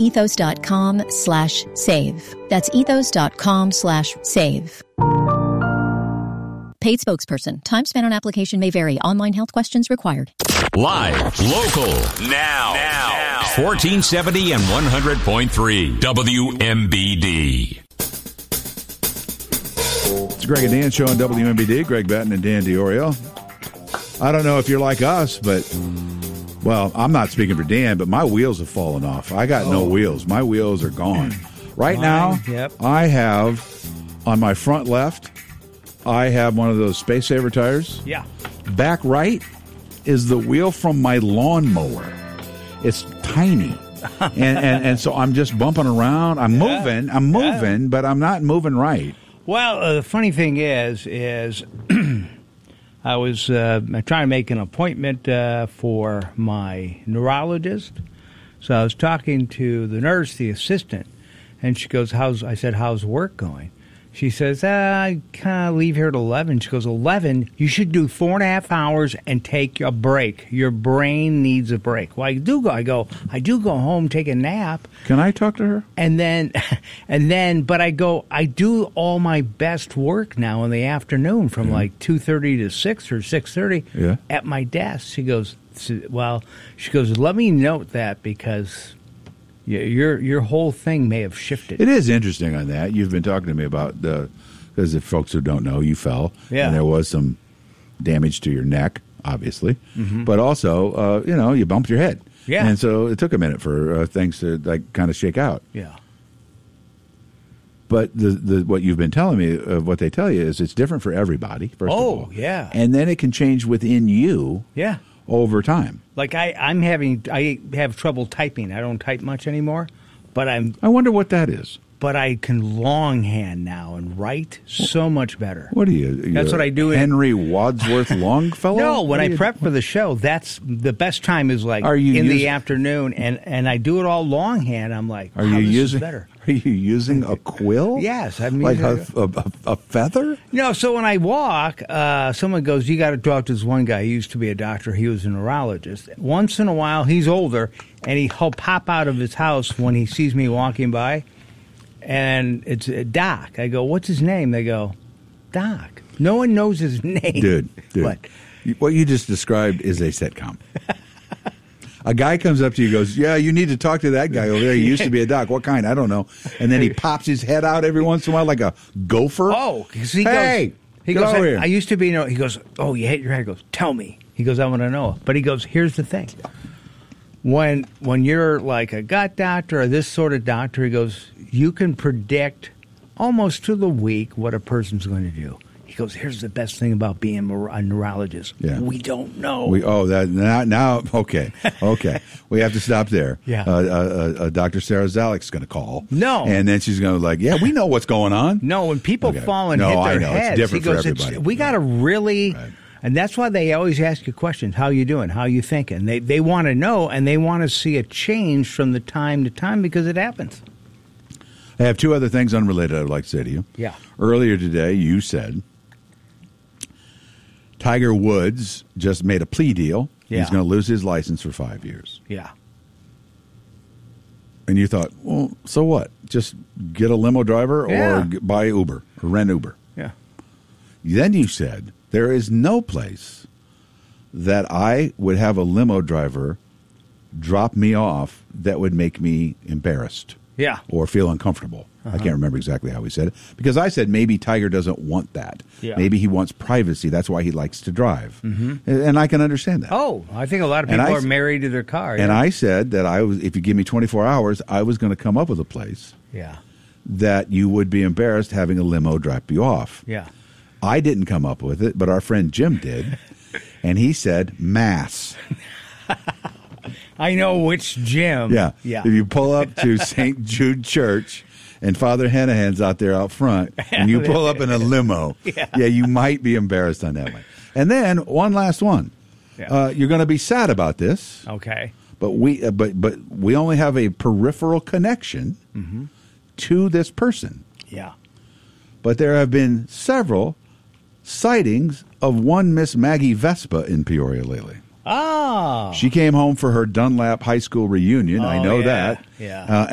ethos.com/save. That's ethos.com/save. Paid spokesperson. Time spent on application may vary. Online health questions required. Live, local, now. 1470 and 100.3 WMBD. It's Greg and Dan show on WMBD. Greg Batten and Dan DiOrio. I don't know if you're like us, but, well, I'm not speaking for Dan, but my wheels have fallen off. I got no wheels. My wheels are gone. Right now, I have, on my front left, I have one of those Space Saver tires. Yeah. Back right is the wheel from my lawnmower. It's tiny. and so I'm just bumping around. I'm moving, but I'm not moving right. Well, the funny thing is I was trying to make an appointment for my neurologist. So I was talking to the nurse, the assistant, and she goes, how's work going? She says, I kind of leave here at 11. She goes, 11? You should do 4.5 hours and take a break. Your brain needs a break. Well, I do go home, take a nap. Can I talk to her? And then, but I do all my best work now in the afternoon from like 2:30 to 6 or 6:30 at my desk. She goes, let me note that because your whole thing may have shifted. It is interesting on that. You've been talking to me about because if folks who don't know, you fell, and there was some damage to your neck, obviously, but also, you bumped your head, and so it took a minute for things to kind of shake out. Yeah. But the what you've been telling me, what they tell you is it's different for everybody. First of all, and then it can change within you. Yeah. Over time. Like I have trouble typing. I don't type much anymore, but I wonder what that is. But I can longhand now and write so much better. What are you? That's what I do. Henry Wadsworth Longfellow? No, when I prep for the show, that's the best time is the afternoon, and I do it all longhand. I'm like, this is better. Are you using a quill? Yes. I mean, like a feather? No, so when I walk, someone goes, you got to talk to this one guy. He used to be a doctor. He was a neurologist. Once in a while, he's older, and he'll pop out of his house when he sees me walking by, and it's Doc. I go, what's his name? They go, Doc. No one knows his name. Dude. What you just described is a sitcom. A guy comes up to you and goes, yeah, you need to talk to that guy over there. He used to be a doc. What kind? I don't know. And then he pops his head out every once in a while like a gopher. Oh, because he goes over here. I used to be, he goes, oh, you hit your head. He goes, tell me. He goes, I want to know. But he goes, here's the thing. When you're like a gut doctor or this sort of doctor, he goes, you can predict almost to the week what a person's going to do. He goes, here's the best thing about being a neurologist. Yeah. We don't know. Okay. We have to stop there. Yeah. Dr. Sarah Zalek's going to call. No. And then she's going to we know what's going on. No, when people fall and hit their heads, it's different for everybody. We got to really... Right. And that's why they always ask you questions. How you doing? How you thinking? They want to know, and they want to see a change from the time to time because it happens. I have two other things unrelated I would like to say to you. Yeah. Earlier today, you said Tiger Woods just made a plea deal. Yeah. He's going to lose his license for 5 years. Yeah. And you thought, well, so what? Just get a limo driver or buy Uber or rent Uber. Yeah. Then you said, there is no place that I would have a limo driver drop me off that would make me embarrassed. Yeah. Or feel uncomfortable. I can't remember exactly how he said it. Because I said maybe Tiger doesn't want that. Yeah. Maybe he wants privacy. That's why he likes to drive. Mm-hmm. And I can understand that. Oh, I think a lot of people are married to their car. And I said that if you give me 24 hours, I was going to come up with a place that you would be embarrassed having a limo drop you off. Yeah. I didn't come up with it, but our friend Jim did. And he said Mass. I know which Jim. Yeah. If you pull up to St. Jude Church and Father Hanahan's out there out front, and you pull up in a limo, you might be embarrassed on that one. And then one last one. Yeah. You're going to be sad about this. Okay. But we only have a peripheral connection to this person. Yeah. But there have been several sightings of one Miss Maggie Vespa in Peoria lately. Oh. She came home for her Dunlap High School reunion. I know that. Yeah.